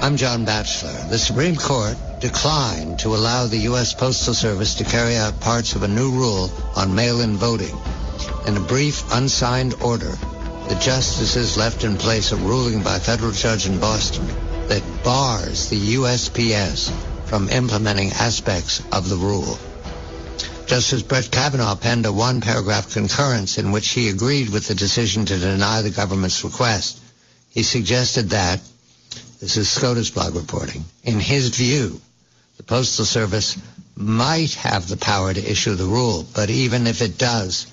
I'm John Batchelor. The Supreme Court declined to allow the U.S. Postal Service to carry out parts of a new rule on mail-in voting. In a brief, unsigned order, the justices left in place a ruling by a federal judge in Boston that bars the USPS from implementing aspects of the rule. Justice Brett Kavanaugh penned a one-paragraph concurrence in which he agreed with the decision to deny the government's request. He suggested that, this is SCOTUS blog reporting, in his view, the Postal Service might have the power to issue the rule, but even if it does,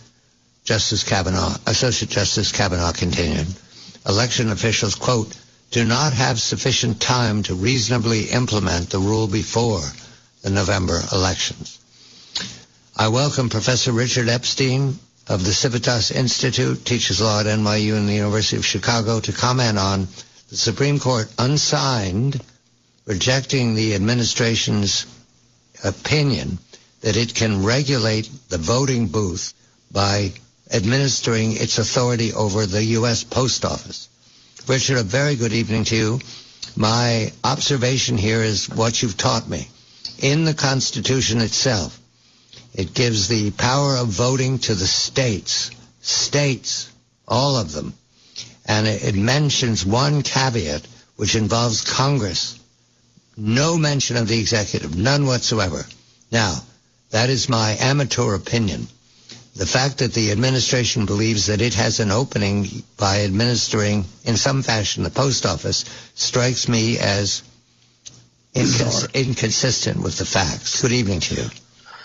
Associate Justice Kavanaugh continued, election officials, quote, do not have sufficient time to reasonably implement the rule before the November elections. I welcome Professor Richard Epstein of the Civitas Institute, teaches law at NYU and the University of Chicago, to comment on the Supreme Court unsigned rejecting the administration's opinion that it can regulate the voting booth by administering its authority over the U.S. Post Office. Richard, a very good evening to you. My observation here is what you've taught me. In the Constitution itself, it gives the power of voting to the states, all of them. And it mentions one caveat, which involves Congress. No mention of the executive, none whatsoever. Now, that is my amateur opinion. The fact that the administration believes that it has an opening by administering, in some fashion, the post office strikes me as inconsistent with the facts. Good evening to you.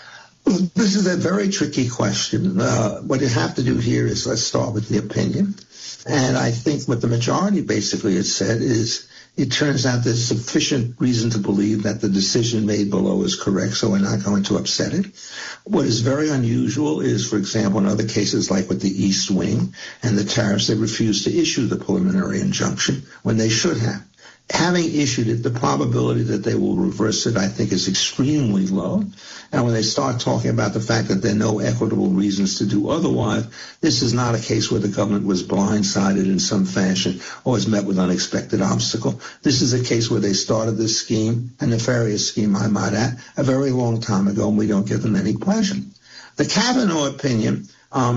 This is a very tricky question. What you have to do here is let's start with the opinion. And I think what the majority basically has said is it turns out there's sufficient reason to believe that the decision made below is correct, so we're not going to upset it. What is very unusual is, for example, in other cases like with the East Wing and the tariffs, they refused to issue the preliminary injunction when they should have. Having issued it, the probability that they will reverse it, I think, is extremely low. And when they start talking about the fact that there are no equitable reasons to do otherwise, this is not a case where the government was blindsided in some fashion or was met with unexpected obstacle. This is a case where they started this scheme, a nefarious scheme, I might add, a very long time ago, and we don't give them any pleasure. The Kavanaugh opinion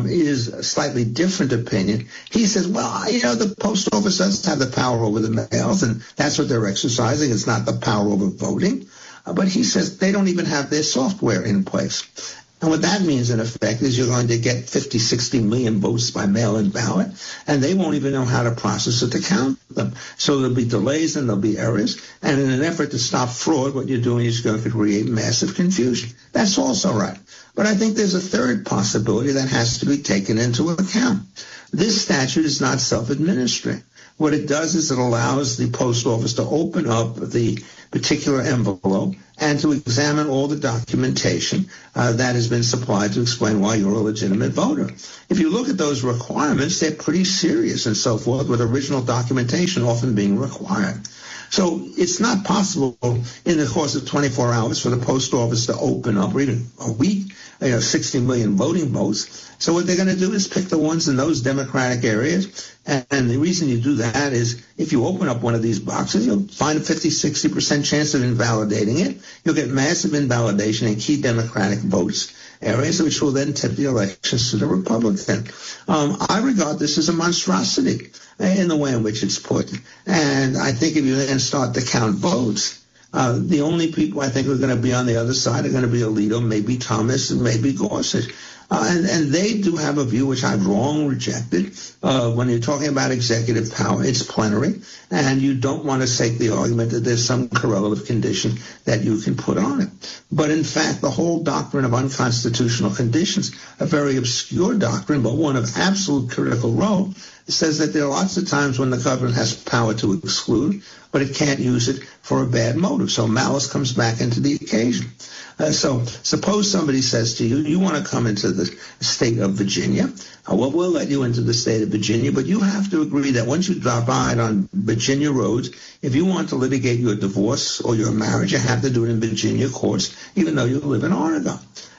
is a slightly different opinion. He says, well, the post office does have the power over the mails, and that's what they're exercising. It's not the power over voting. But he says they don't even have their software in place. And what that means, in effect, is you're going to get 50, 60 million votes by mail-in ballot, and they won't even know how to process it to count them. So there'll be delays and there'll be errors. And in an effort to stop fraud, what you're doing is going to create massive confusion. That's also right. But I think there's a third possibility that has to be taken into account. This statute is not self-administering. What it does is it allows the post office to open up the particular envelope and to examine all the documentation that has been supplied to explain why you're a legitimate voter. If you look at those requirements, they're pretty serious and so forth, with original documentation often being required. So it's not possible in the course of 24 hours for the post office to open up, or even a week, 60 million voting votes. So what they're going to do is pick the ones in those Democratic areas. And the reason you do that is if you open up one of these boxes, you'll find a 50, 60% chance of invalidating it. You'll get massive invalidation in key Democratic votes areas, which will then tip the elections to the Republican. I regard this as a monstrosity in the way in which it's put. And I think if you then start to count votes, the only people I think who are going to be on the other side are going to be Alito, maybe Thomas, and maybe Gorsuch. And they do have a view which I've long rejected. When you're talking about executive power, it's plenary, and you don't want to take the argument that there's some correlative condition that you can put on it. But in fact, the whole doctrine of unconstitutional conditions, a very obscure doctrine, but one of absolute critical role, says that there are lots of times when the government has power to exclude, but it can't use it for a bad motive. So malice comes back into the occasion. So suppose somebody says to you, you want to come into the state of Virginia. Well, we'll let you into the state of Virginia, but you have to agree that once you ride on Virginia roads, if you want to litigate your divorce or your marriage, you have to do it in Virginia courts, even though you live in Oregon.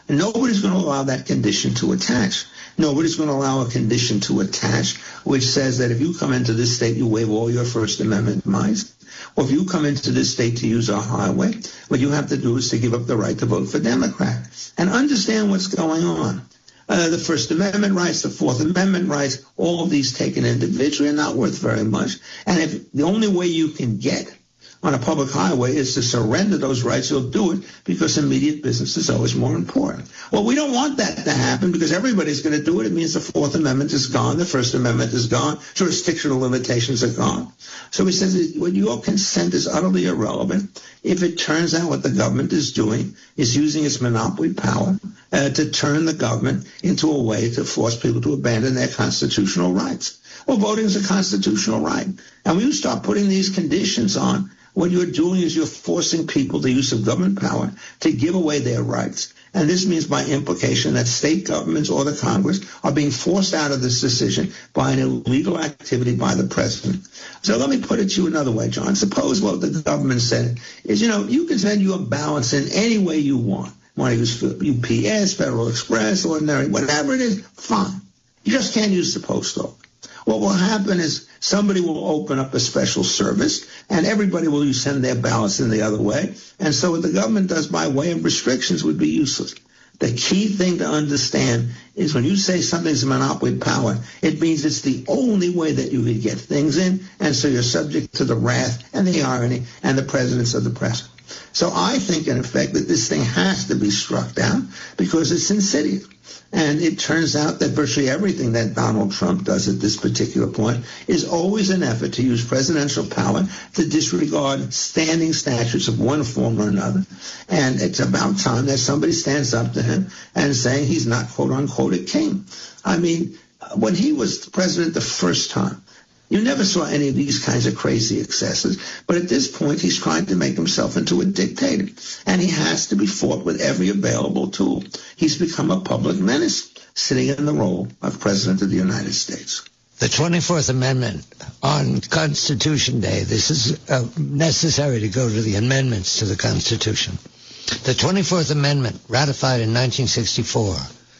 And nobody's going to allow that condition to attach. Nobody's going to allow a condition to attach which says that if you come into this state, you waive all your First Amendment rights. Or if you come into this state to use our highway, what you have to do is to give up the right to vote for Democrat. And understand what's going on. The First Amendment rights, the Fourth Amendment rights, all of these taken individually are not worth very much. And if the only way you can get on a public highway is to surrender those rights, you'll do it because immediate business is always more important. Well, we don't want that to happen because everybody's going to do it. It means the Fourth Amendment is gone. The First Amendment is gone. Jurisdictional limitations are gone. So he says when your consent is utterly irrelevant if it turns out what the government is doing is using its monopoly power to turn the government into a way to force people to abandon their constitutional rights. Well, voting is a constitutional right. And when you start putting these conditions on, what you're doing is you're forcing people the use of government power to give away their rights. And this means by implication that state governments or the Congress are being forced out of this decision by an illegal activity by the president. So let me put it to you another way, John. Suppose what the government said is, you can send your ballots in any way you want. Want to use UPS, Federal Express, ordinary, whatever it is, fine. You just can't use the post office. What will happen is somebody will open up a special service and everybody will send their ballots in the other way. And so what the government does by way of restrictions would be useless. The key thing to understand is when you say something's a monopoly power, it means it's the only way that you can get things in. And so you're subject to the wrath and the irony and the precedence of the precedent. So I think, in effect, that this thing has to be struck down because it's insidious. And it turns out that virtually everything that Donald Trump does at this particular point is always an effort to use presidential power to disregard standing statutes of one form or another. And it's about time that somebody stands up to him and saying he's not, quote unquote, a king. I mean, when he was president the first time, you never saw any of these kinds of crazy excesses. But at this point, he's trying to make himself into a dictator. And he has to be fought with every available tool. He's become a public menace, sitting in the role of President of the United States. The 24th Amendment on Constitution Day, this is necessary to go to the amendments to the Constitution. The 24th Amendment, ratified in 1964,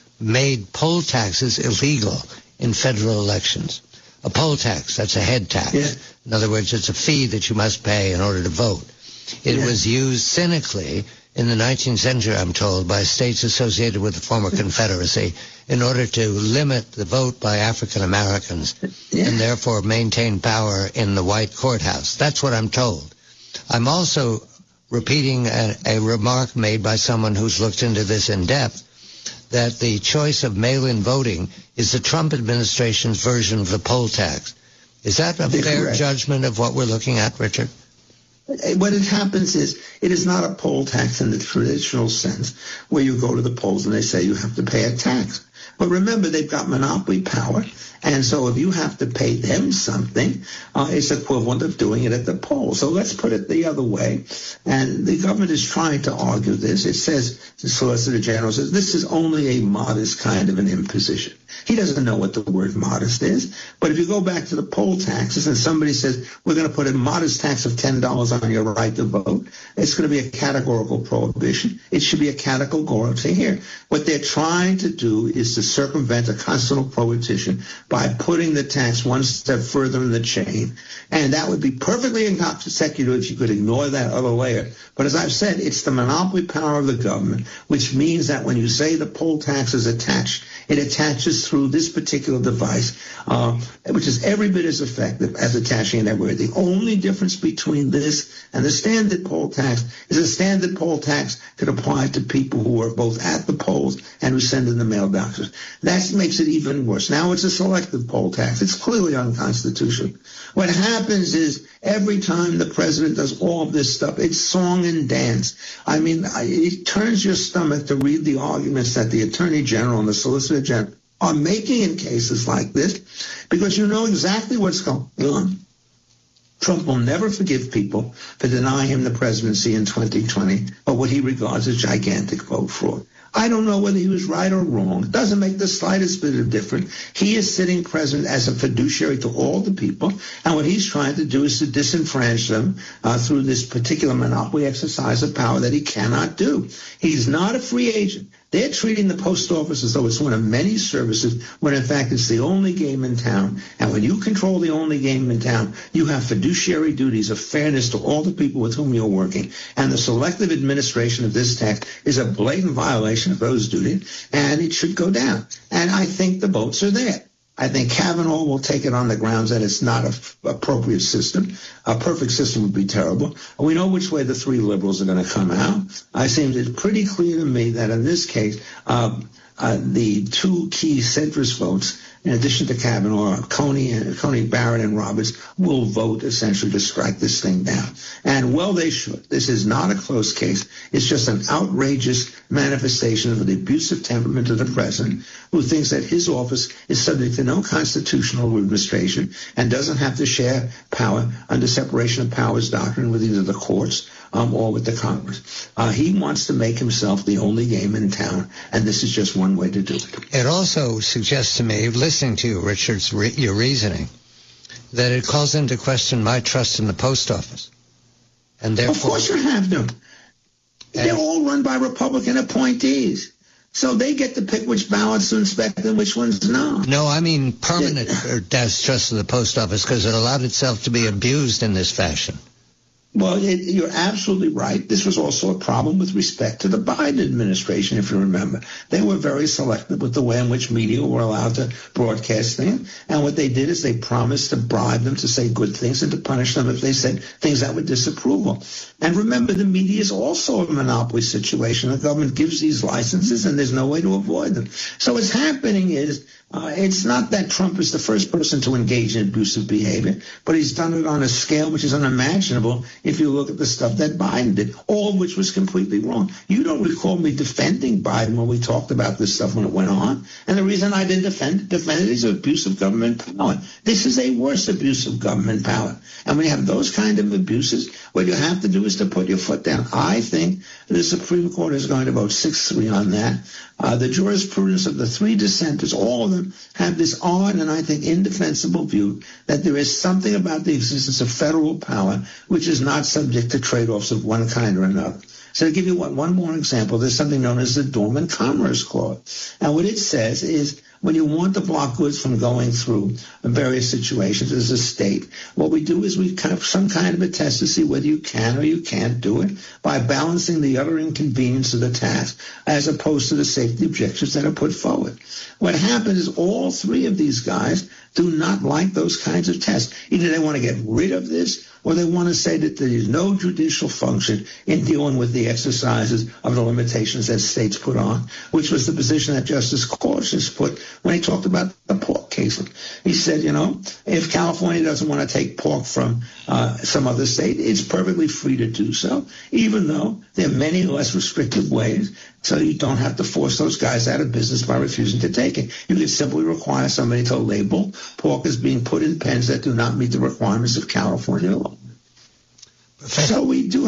made poll taxes illegal in federal elections. A poll tax, that's a head tax. Yeah. In other words, it's a fee that you must pay in order to vote. It was used cynically in the 19th century, I'm told, by states associated with the former Confederacy in order to limit the vote by African Americans and therefore maintain power in the white courthouse. That's what I'm told. I'm also repeating a remark made by someone who's looked into this in depth, that the choice of mail-in voting is the Trump administration's version of the poll tax. Is that a fair judgment of what we're looking at, Richard? What it happens is it is not a poll tax in the traditional sense where you go to the polls and they say you have to pay a tax. But remember, they've got monopoly power, and so if you have to pay them something, it's equivalent of doing it at the polls. So let's put it the other way. And the government is trying to argue this. It says, the Solicitor General says, this is only a modest kind of an imposition. He doesn't know what the word modest is. But if you go back to the poll taxes and somebody says, we're going to put a modest tax of $10 on your right to vote, it's going to be a categorical prohibition. It should be a categorical thing here. What they're trying to do is to circumvent a constitutional prohibition by putting the tax one step further in the chain. And that would be perfectly inconsecutive if you could ignore that other layer. But as I've said, it's the monopoly power of the government, which means that when you say the poll tax is attached, it attaches through this particular device, which is every bit as effective as attaching it everywhere. The only difference between this and the standard poll tax is a standard poll tax could apply to people who are both at the polls and who send in the mail boxes. That makes it even worse. Now it's a selective poll tax. It's clearly unconstitutional. What happens is every time the president does all of this stuff, it's song and dance. I mean, it turns your stomach to read the arguments that the Attorney General and the Solicitor General are making in cases like this, because you know exactly what's going on. Trump will never forgive people for denying him the presidency in 2020 or what he regards as gigantic vote fraud. I don't know whether he was right or wrong. It doesn't make the slightest bit of difference. He is sitting president as a fiduciary to all the people, and what he's trying to do is to disenfranchise them through this particular monopoly exercise of power that he cannot do. He's not a free agent. They're treating the post office as though it's one of many services, when in fact it's the only game in town. And when you control the only game in town, you have fiduciary duties of fairness to all the people with whom you're working. And the selective administration of this tax is a blatant violation of those duties, and it should go down. And I think the votes are there. I think Kavanaugh will take it on the grounds that it's not an appropriate system. A perfect system would be terrible. We know which way the three liberals are going to come out. It seems it's pretty clear to me that in this case, the two key centrist votes, in addition to Kavanaugh, Coney Barrett, and Roberts, will vote essentially to strike this thing down. And well, they should. This is not a close case. It's just an outrageous manifestation of the abusive temperament of the president, who thinks that his office is subject to no constitutional administration and doesn't have to share power under separation of powers doctrine with either the courts or with the Congress. He wants to make himself the only game in town, and this is just one way to do it. It also suggests to me, listening to you, Richard, your reasoning, that it calls into question my trust in the post office. And therefore, of course you have to. They're all run by Republican appointees. So they get to pick which ballots to inspect and which ones no. No, I mean permanent distrust of the post office, because it allowed itself to be abused in this fashion. Well, you're absolutely right. This was also a problem with respect to the Biden administration, if you remember. They were very selective with the way in which media were allowed to broadcast things. And what they did is they promised to bribe them to say good things and to punish them if they said things that were disapproval. And remember, the media is also a monopoly situation. The government gives these licenses, and there's no way to avoid them. So what's happening is it's not that Trump is the first person to engage in abusive behavior, but he's done it on a scale which is unimaginable if you look at the stuff that Biden did, all of which was completely wrong. You don't recall me defending Biden when we talked about this stuff when it went on. And the reason I didn't defend it is abuse of government power. This is a worse abuse of government power. And when you have those kind of abuses, what you have to do is to put your foot down. I think the Supreme Court is going to vote 6-3 on that. The jurisprudence of the three dissenters, all of them, have this odd and I think indefensible view that there is something about the existence of federal power which is not subject to trade-offs of one kind or another. So to give you one more example, there's something known as the Dormant Commerce Clause. And what it says is when you want to block goods from going through various situations as a state, what we do is we have some kind of a test to see whether you can or you can't do it by balancing the utter inconvenience of the task as opposed to the safety objections that are put forward. What happens is all three of these guys do not like those kinds of tests. Either they want to get rid of this or they want to say that there is no judicial function in dealing with the exercises of the limitations that states put on, which was the position that Justice Gorsuch put when he talked about the pork case. He said, if California doesn't want to take pork from some other state, it's perfectly free to do so, even though there are many less restrictive ways, so you don't have to force those guys out of business by refusing to take it. You can simply require somebody to label pork as being put in pens that do not meet the requirements of California law. So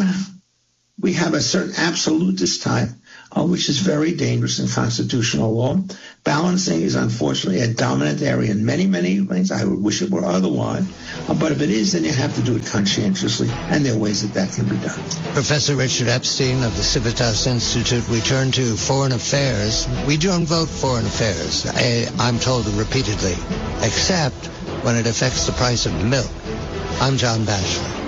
we have a certain absolutist type, which is very dangerous in constitutional law. Balancing is unfortunately a dominant area in many, many things. I would wish it were otherwise. But if it is, then you have to do it conscientiously, and there are ways that can be done. Professor Richard Epstein of the Civitas Institute, we turn to foreign affairs. We don't vote foreign affairs, I'm told repeatedly, except when it affects the price of milk. I'm John Batchelor.